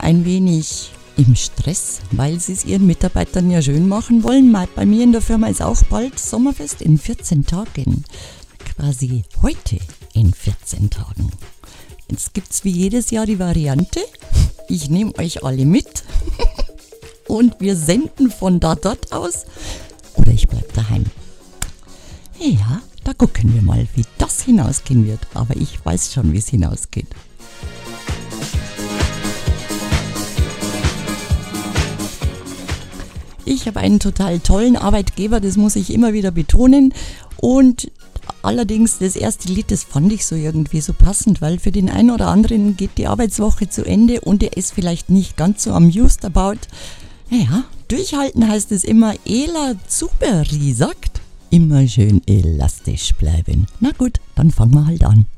ein wenig im Stress, weil sie es ihren Mitarbeitern ja schön machen wollen. Bei mir in der Firma ist auch bald Sommerfest in 14 Tagen. Quasi heute in 14 Tagen. Jetzt gibt es wie jedes Jahr die Variante, ich nehme euch alle mit und wir senden von dort aus oder ich bleibe daheim. Ja, da gucken wir mal, wie das hinausgehen wird. Aber ich weiß schon, wie es hinausgeht. Ich habe einen total tollen Arbeitgeber, das muss ich immer wieder betonen. Und allerdings das erste Lied, das fand ich so irgendwie so passend, weil für den einen oder anderen geht die Arbeitswoche zu Ende und er ist vielleicht nicht ganz so amused about. Naja, durchhalten heißt es immer, Ela Zuberi sagt, immer schön elastisch bleiben. Na gut, dann fangen wir halt an.